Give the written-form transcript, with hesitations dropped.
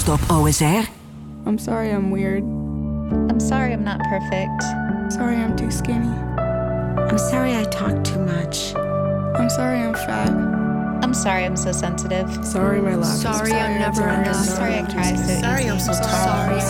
op OSR. I'm sorry I'm weird. I'm sorry I'm not perfect. Sorry I'm too skinny. I'm sorry I talk too much. I'm sorry I'm fat. I'm sorry I'm so sensitive. Sorry my laugh. Sorry I'm never enough. Sorry I cry so easy. Sorry I'm so tall.